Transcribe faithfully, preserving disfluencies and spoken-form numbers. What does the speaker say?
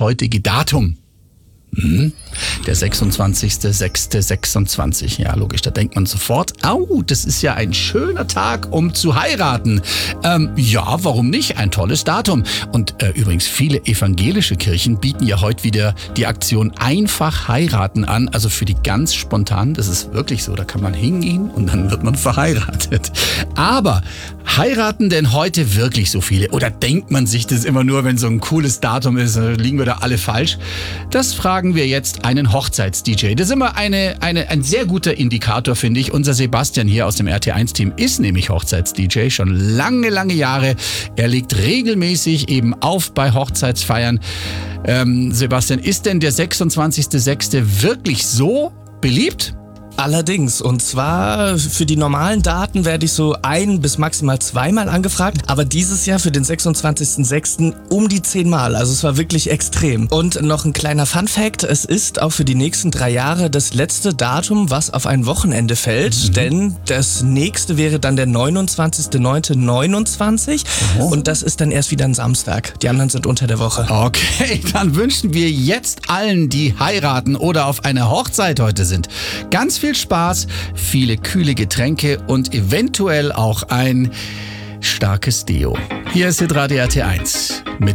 heutige Datum? Hm, der sechsundzwanzigster sechster sechsundzwanzig. Ja, logisch, da denkt man sofort, au, das ist ja ein schöner Tag, um zu heiraten. Ähm, ja, warum nicht? Ein tolles Datum. Und äh, übrigens, viele evangelische Kirchen bieten ja heute wieder die Aktion Einfach heiraten an. Also für die ganz spontan, das ist wirklich so, da kann man hingehen und dann wird man verheiratet. Aber heiraten denn heute wirklich so viele? Oder denkt man sich das immer nur, wenn so ein cooles Datum ist, liegen wir da alle falsch? Das fragen wir jetzt einen Hochzeits-D J. Das ist immer eine, eine, ein sehr guter Indikator, finde ich. Unser Sebastian hier aus dem R T eins Team ist nämlich Hochzeits-D J, schon lange, lange Jahre. Er legt regelmäßig eben auf bei Hochzeitsfeiern. Ähm, Sebastian, ist denn der sechsundzwanzigster sechster wirklich so beliebt? Allerdings, und zwar für die normalen Daten werde ich so ein- bis maximal zweimal angefragt, aber dieses Jahr für den sechsundzwanzigster sechster um die zehnmal, also es war wirklich extrem. Und noch ein kleiner Funfact, es ist auch für die nächsten drei Jahre das letzte Datum, was auf ein Wochenende fällt, mhm. denn das nächste wäre dann der neunundzwanzigster neunter neunundzwanzig oh. und das ist dann erst wieder ein Samstag. Die anderen sind unter der Woche. Okay, dann wünschen wir jetzt allen, die heiraten oder auf einer Hochzeit heute sind, ganz viel Viel Spaß, viele kühle Getränke und eventuell auch ein starkes Deo. Hier ist Hitradio R T eins mit